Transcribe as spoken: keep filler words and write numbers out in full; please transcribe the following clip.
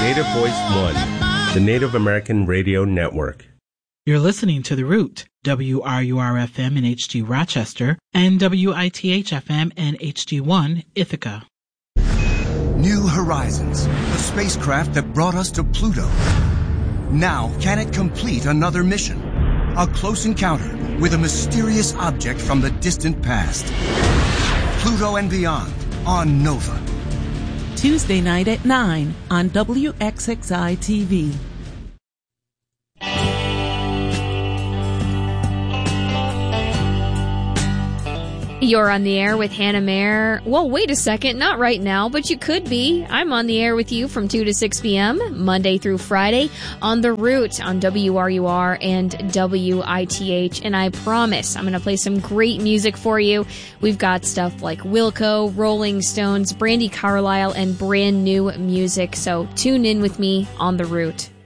Native Voice One, the Native American Radio Network. You're listening to The Root, W R U R F M in H D Rochester, and W I T H F M and H D one Ithaca. New Horizons, the spacecraft that brought us to Pluto. Now, can it complete another mission? A close encounter with a mysterious object from the distant past. Pluto and Beyond on Nova. Tuesday night at nine on W X X I T V. You're on the air with Hannah Mayer. Well, wait a second, not right now, but you could be. I'm on the air with you from two to six p.m., Monday through Friday, on The Root on W R U R and W I T H. And I promise I'm going to play some great music for you. We've got stuff like Wilco, Rolling Stones, Brandi Carlile, and brand new music. So tune in with me on The Root.